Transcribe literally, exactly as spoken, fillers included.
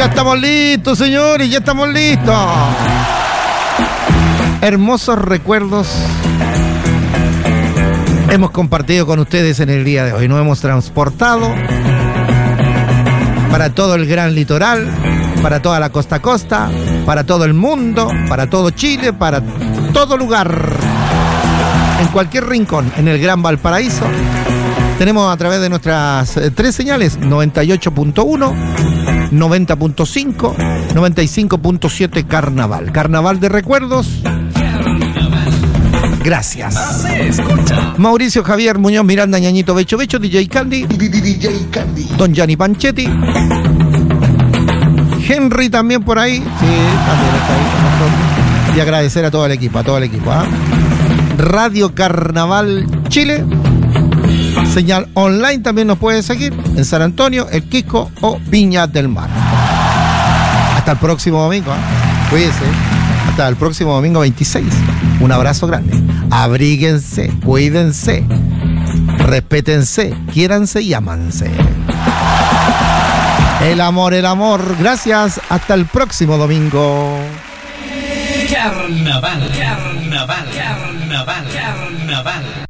Ya estamos listos, señores, ya estamos listos. Hermosos recuerdos hemos compartido con ustedes en el día de hoy. Nos hemos transportado para todo el gran litoral, para toda la costa a costa, para todo el mundo, para todo Chile, para todo lugar, en cualquier rincón, en el Gran Valparaíso. Tenemos a través de nuestras eh, tres señales, noventa y ocho punto uno, noventa punto cinco, noventa y cinco punto siete Carnaval. Carnaval de recuerdos. Gracias. Mauricio Javier Muñoz Miranda, Ñañito Becho Becho, D J Candy, D J Candy, Don Gianni Panchetti, Henry también por ahí. Sí, también está ahí con nosotros. Y agradecer a todo el equipo, a todo el equipo. ¿eh? Radio Carnaval Chile. Señal online también nos puede seguir en San Antonio, El Quisco o Viña del Mar. Hasta el próximo domingo. ¿eh? Cuídense. Hasta el próximo domingo veintiséis. Un abrazo grande. Abríguense, cuídense, respétense, quiéranse y ámanse. El amor, el amor. Gracias. Hasta el próximo domingo. Carnaval, carnaval, carnaval, carnaval.